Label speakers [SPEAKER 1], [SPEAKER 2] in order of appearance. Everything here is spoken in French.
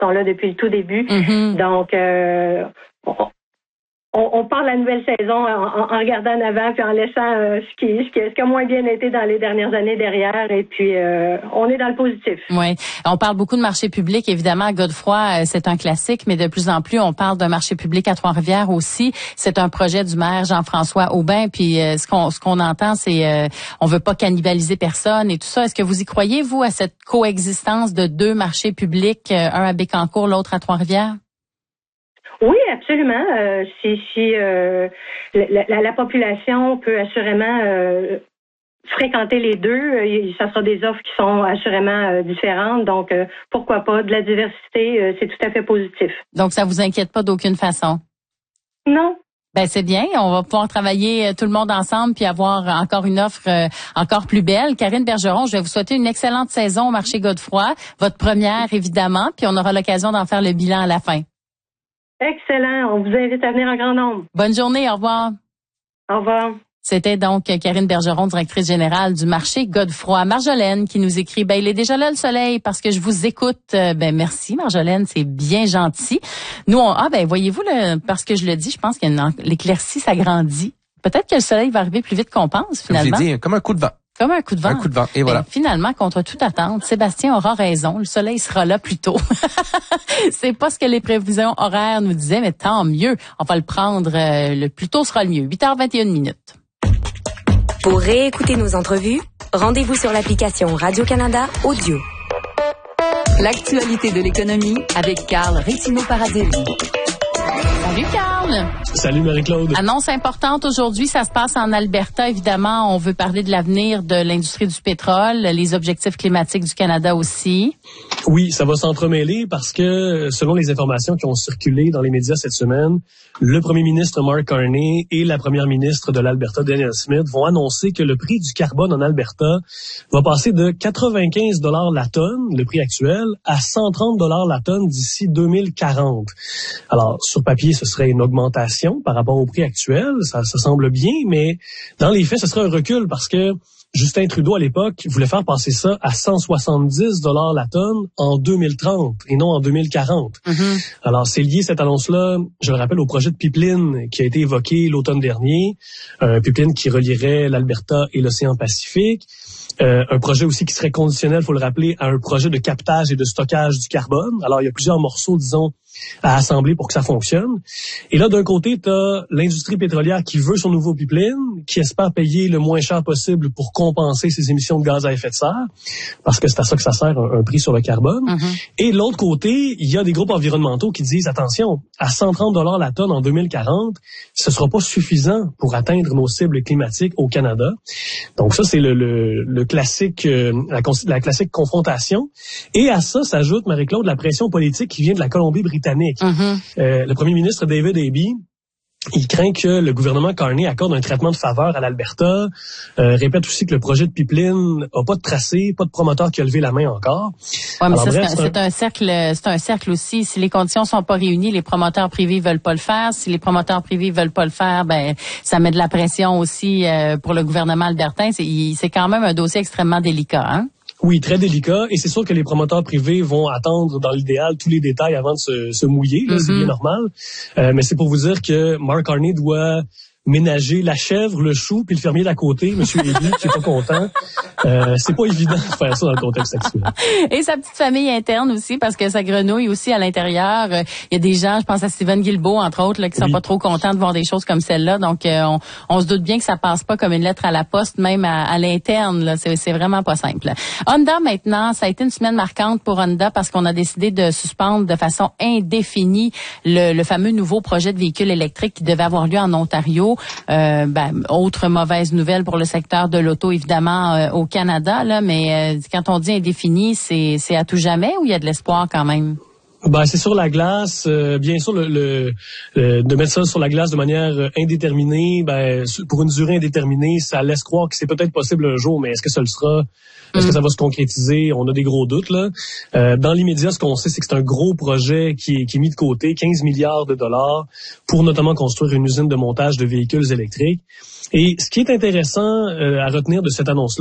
[SPEAKER 1] sont là depuis le tout début.
[SPEAKER 2] Mm-hmm.
[SPEAKER 1] Donc, on part la nouvelle saison en regardant en avant puis en laissant ce qui a moins bien été dans les dernières années derrière. Et puis, on est dans le positif.
[SPEAKER 2] Oui. On parle beaucoup de marché public. Évidemment, à Godefroy, c'est un classique, mais de plus en plus, on parle d'un marché public à Trois-Rivières aussi. C'est un projet du maire Jean-François Aubin. Puis, ce qu'on entend, c'est on veut pas cannibaliser personne et tout ça. Est-ce que vous y croyez, vous, à cette coexistence de deux marchés publics, un à Bécancour, l'autre à Trois-Rivières?
[SPEAKER 1] Oui, absolument. Si la population peut assurément fréquenter les deux, ça sera des offres qui sont assurément différentes. Donc, pourquoi pas? De la diversité, c'est tout à fait positif.
[SPEAKER 2] Donc, ça vous inquiète pas d'aucune façon?
[SPEAKER 1] Non.
[SPEAKER 2] Ben c'est bien, on va pouvoir travailler tout le monde ensemble puis avoir encore une offre encore plus belle. Karine Bergeron, je vais vous souhaiter une excellente saison au marché Godefroy, votre première évidemment, puis on aura l'occasion d'en faire le bilan à la fin.
[SPEAKER 1] Excellent. On vous invite à venir en grand nombre.
[SPEAKER 2] Bonne journée. Au revoir.
[SPEAKER 1] Au revoir.
[SPEAKER 2] C'était donc Karine Bergeron, directrice générale du marché Godefroy. Marjolaine qui nous écrit, il est déjà là le soleil parce que je vous écoute. Merci Marjolaine, c'est bien gentil. Nous, voyez-vous, parce que je le dis, je pense que l'éclaircie s'agrandit. Peut-être que le soleil va arriver plus vite qu'on pense finalement.
[SPEAKER 3] Je vous ai dit, comme un coup de vent.
[SPEAKER 2] Comme un coup de vent.
[SPEAKER 3] Un coup de vent, et voilà.
[SPEAKER 2] Finalement, contre toute attente, Sébastien aura raison. Le soleil sera là plus tôt. C'est pas ce que les prévisions horaires nous disaient, mais tant mieux. On va le prendre, le plus tôt sera le mieux. 8h21.
[SPEAKER 4] Pour réécouter nos entrevues, rendez-vous sur l'application Radio-Canada Audio.
[SPEAKER 5] L'actualité de l'économie avec Carl Riccino-Parazelli.
[SPEAKER 2] Salut Carl!
[SPEAKER 6] Salut Marie-Claude.
[SPEAKER 2] Annonce importante aujourd'hui, ça se passe en Alberta. Évidemment, on veut parler de l'avenir de l'industrie du pétrole, les objectifs climatiques du Canada aussi.
[SPEAKER 6] Oui, ça va s'entremêler parce que, selon les informations qui ont circulé dans les médias cette semaine, le premier ministre Mark Carney et la première ministre de l'Alberta, Danielle Smith, vont annoncer que le prix du carbone en Alberta va passer de 95 $ la tonne, le prix actuel, à 130 $ la tonne d'ici 2040. Alors, sur papier, ce serait une augmentation par rapport au prix actuel, ça semble bien, mais dans les faits, ce serait un recul parce que Justin Trudeau, à l'époque, voulait faire passer ça à 170 $ la tonne en 2030 et non en 2040. Mm-hmm. Alors, c'est lié, cette annonce-là, je le rappelle, au projet de pipeline qui a été évoqué l'automne dernier, un pipeline qui relierait l'Alberta et l'océan Pacifique. Un projet aussi qui serait conditionnel, faut le rappeler, à un projet de captage et de stockage du carbone. Alors, il y a plusieurs morceaux, disons, à assembler pour que ça fonctionne. Et là, d'un côté, tu as l'industrie pétrolière qui veut son nouveau pipeline, qui espère payer le moins cher possible pour compenser ses émissions de gaz à effet de serre, parce que c'est à ça que ça sert, un prix sur le carbone. Mm-hmm. Et de l'autre côté, il y a des groupes environnementaux qui disent, attention, à 130 $ la tonne en 2040, ce sera pas suffisant pour atteindre nos cibles climatiques au Canada. Donc ça, c'est le classique, la classique confrontation. Et à ça s'ajoute, Marie-Claude, la pression politique qui vient de la Colombie-Britannique. Mm-hmm. Le premier ministre David Eby, il craint que le gouvernement Carney accorde un traitement de faveur à l'Alberta, répète aussi que le projet de pipeline a pas de tracé, pas de promoteur qui a levé la main encore.
[SPEAKER 2] Ouais, mais alors, c'est un cercle aussi. Si les conditions sont pas réunies, les promoteurs privés veulent pas le faire. Si les promoteurs privés veulent pas le faire, ça met de la pression aussi pour le gouvernement albertain. C'est quand même un dossier extrêmement délicat, hein?
[SPEAKER 6] Oui, très délicat. Et c'est sûr que les promoteurs privés vont attendre, dans l'idéal, tous les détails avant de se mouiller. Là, c'est bien normal. Mais c'est pour vous dire que Mark Carney doit ménager la chèvre, le chou, puis le fermier d'à côté, M. Eby, qui est pas content. C'est pas évident de faire ça dans le contexte actuel.
[SPEAKER 2] Et sa petite famille interne aussi, parce que ça grenouille aussi à l'intérieur. Il y a des gens, je pense à Steven Guilbeault, entre autres, là, qui sont pas trop contents de voir des choses comme celle-là. Donc, on se doute bien que ça passe pas comme une lettre à la poste, même à l'interne. Là, c'est vraiment pas simple. Honda, maintenant, ça a été une semaine marquante pour Honda parce qu'on a décidé de suspendre de façon indéfinie le fameux nouveau projet de véhicule électrique qui devait avoir lieu en Ontario. Autre mauvaise nouvelle pour le secteur de l'auto, évidemment, au Canada, là, mais quand on dit indéfini, c'est à tout jamais ou il y a de l'espoir quand même?
[SPEAKER 6] C'est sur la glace. Bien sûr, de mettre ça sur la glace de manière indéterminée, pour une durée indéterminée, ça laisse croire que c'est peut-être possible un jour, mais est-ce que ça le sera? Est-ce que ça va se concrétiser? On a des gros doutes, là. Dans l'immédiat, ce qu'on sait, c'est que c'est un gros projet qui est mis de côté, 15 milliards de dollars, pour notamment construire une usine de montage de véhicules électriques. Et ce qui est intéressant à retenir de cette annonce-là,